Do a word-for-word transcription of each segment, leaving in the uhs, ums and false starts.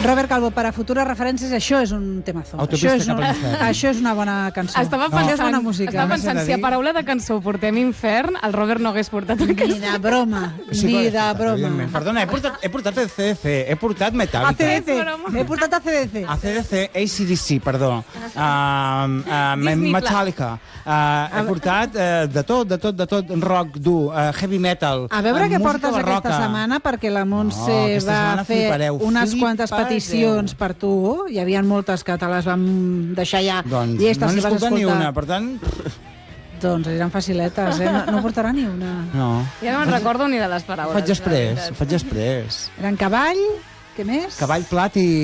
Robert Calvo, per a futures referències, això és un temazo. Això és, un, això és una bona cançó. Estava pensant, no. és bona música. Estava pensant si a paraula de cançó portem infern, el Robert no hagués portat el Ni de broma, Sí, ni de portat, broma. Perdona, he portat, he portat A C D C, he portat Metallica. A C D C, he portat A C D C. A C D C, A C D C, perdó. Uh, uh, Metallica. Uh, he portat uh, de tot, de tot, de tot, rock dur, uh, heavy metal. A veure uh, què portes barroca. aquesta setmana, perquè la Montse No, va fer flipareu, unes flipareu. quantes peticions per tu. Hi havia moltes que te les vam deixar ja Doncs llestes no si vas n'escolta ni escoltar. una, per tant... Doncs eren faciletes, eh? No, no portarà ni una. No. Ja no me'n recordo ni de les paraules. Faig després, faig després. Eren cavall, què més? Cavall plat i...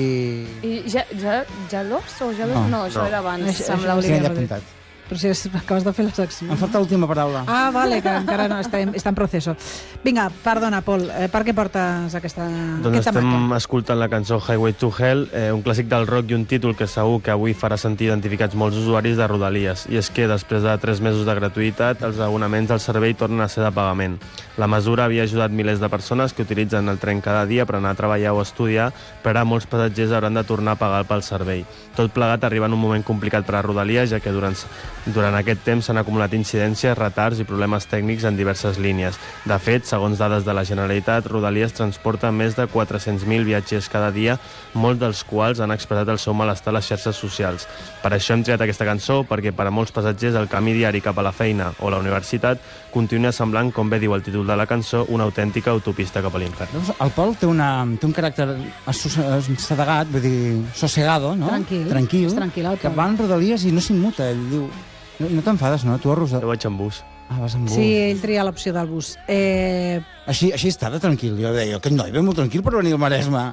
I ja, ja, gelós o gelós? No. No, això No. era abans, Això- amb això Sí, l'Olivia ja he Rodríguez. apuntat. Però si és, acabes de fer la secció. Em falta l'última paraula. Ah, vale, que encara no està, en- està en procés. Vinga, perdona, Pol, eh, per què portes aquesta, Doncs aquesta estem marca? escoltant la cançó Highway to Hell, eh, un clàssic del rock i un títol que segur que avui farà sentir identificats molts usuaris de Rodalies. I és que després de tres mesos de gratuïtat, els abonaments del servei tornen a ser de pagament. La mesura havia ajudat milers de persones que utilitzen el tren cada dia per anar a treballar o estudiar, però ara molts passatgers hauran de tornar a pagar pel servei. Tot plegat arriba en un moment complicat per a Rodalies, ja que durant, durant aquest temps s'han acumulat incidències, retards i problemes tècnics en diverses línies. De fet, segons dades de la Generalitat, Rodalies transporta més de quatre-cents mil viatgers cada dia, molts dels quals han expressat el seu malestar a les xarxes socials. Per això hem triat aquesta cançó, perquè per a molts passatgers el camí diari cap a la feina o la universitat continua semblant, com bé diu el títol de la cançó, una autèntica autopista cap a l'infern. Veus, el Pol té, una, té un caràcter assedegat, vull dir, sossegado, no? Tranquil. Tranquil. És tranquil, el que Pol. va en Rodalies i no s'immuta. Ell diu... No, no t'enfades, no? Tu a Rosa... Jo vaig amb bus. Ah, vas amb bus. Sí, ell tria l'opció del bus. Eh, Així, així està de tranquil. Jo deia, aquest noi ve molt tranquil per venir al Maresme.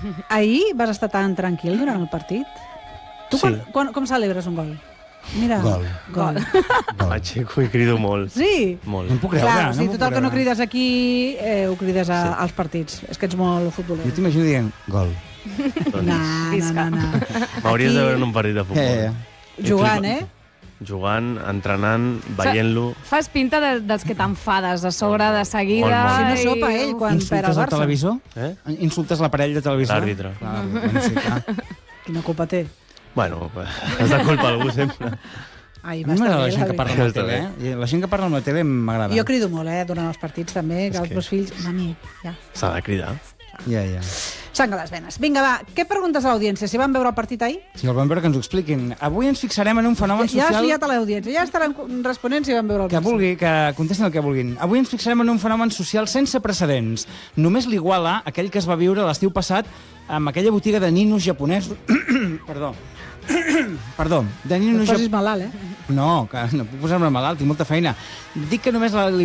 ahir vas estar tan tranquil durant el partit? Tu Sí. quan, quan, com celebres un gol? Mira. Gol. Gol. M'aixeco i crido molt. Sí? Molt. No em puc creure. Clar, o no sigui, m'ho tot el puc que no creure. crides aquí eh, ho crides a, Sí. als partits. És que ets molt Jo futboler. t'imagino dient, gol. Doncs No, no, Visca. no, no. m'hauries Aquí, de veure en un partit de futbol. Eh, Jugant, eh? Jugant, entrenant, veient-lo... Fas pinta de, dels que t'enfades a sobre de seguida. Molt, molt. Si no sopa ell quan perd el Insultes al Barça. televisor? Eh? Insultes l'aparell de televisió? L'àrbitre. Clar, bueno, sí, clar. Quina culpa té. Bueno, has de culpa algú sempre. Ai, A va mi estar m'agrada bé, la gent que la parla amb la tele, eh? I la gent que parla amb la tele m'agrada. Jo crido molt, eh, durant els partits també, que És els que- meus fills... Mami, ja. S'ha de cridar. Ja, ja. Sang a les venes. Vinga, va, què preguntes a l'audiència? Si van veure el partit ahir? Si el van veure, que ens ho expliquin. Avui ens fixarem en un fenomen Ja has social... liat a l'audiència, ja estaran responent si van veure el Que partit. vulgui, que contestin el que vulguin. Avui ens fixarem en un fenomen social sense precedents. Només l'iguala aquell que es va viure l'estiu passat amb aquella botiga de ninos japonesos... Perdó. Perdó. De No ninos et posis japonesos... malalt, eh? No, que no puc posar-me malalt, tinc molta feina. Dic que només la